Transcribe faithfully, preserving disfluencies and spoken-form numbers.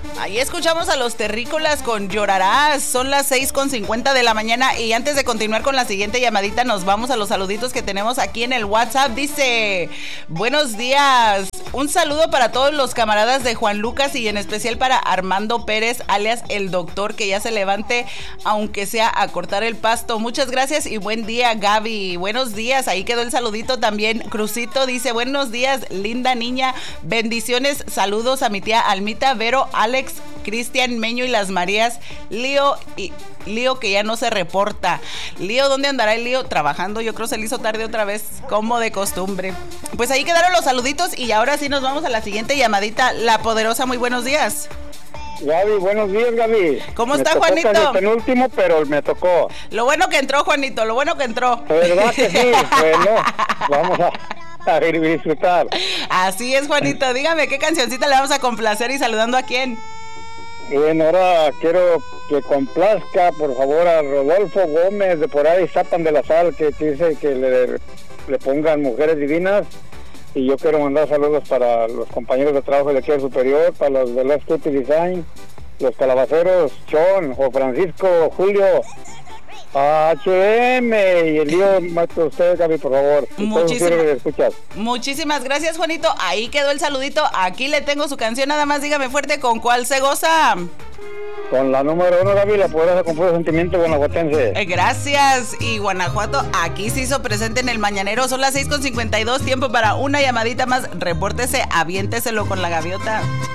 Ahí escuchamos a los terrícolas con Llorarás. Son las seis con cincuenta de la mañana y antes de continuar con la siguiente llamadita nos vamos a los saluditos que tenemos aquí en el WhatsApp. Dice, buenos días, un saludo para todos los camaradas de Juan Lucas y en especial para Armando Pérez, alias el doctor, que ya se levante aunque sea a cortar el pasto. Muchas gracias y buen día, Gaby. Buenos días, ahí quedó el saludito también. Crucito dice, buenos días, linda niña, bendiciones, saludos a mi tía Almita, Vero, Alex, Cristian, Meño y las Marías, Lío y Lío que ya no se reporta. Lío, ¿dónde andará el Lío? Trabajando, yo creo se le hizo tarde otra vez, como de costumbre. Pues ahí quedaron los saluditos y ahora sí nos vamos a la siguiente llamadita. La Poderosa, muy buenos días. Gaby, buenos días, Gaby. ¿Cómo me está, tocó Juanito? El penúltimo, pero me tocó. Lo bueno que entró, Juanito, lo bueno que entró. ¿Verdad que sí? Bueno, vamos a, a ir a disfrutar. Así es, Juanito. Dígame, ¿qué cancioncita le vamos a complacer y saludando a quién? Bueno, ahora quiero que complazca, por favor, a Rodolfo Gómez de por ahí, Zapan de la Sal, que dice que le, le pongan Mujeres Divinas. Y yo quiero mandar saludos para los compañeros de trabajo de aquí al superior, para los de Let's City Design, los calabaceros, Sean, o Francisco, Julio, H M y el lío, maestro, usted, Gaby, por favor. Muchísimas, muchísimas gracias, Juanito. Ahí quedó el saludito. Aquí le tengo su canción, nada más dígame fuerte con cuál se goza. Con la número uno, Gaby, la poderosa con puro sentimiento guanajuatense. Eh, gracias. Y Guanajuato aquí se hizo presente en el mañanero. Son las seis con cincuenta y dos, tiempo para una llamadita más. Repórtese, aviénteselo con la gaviota.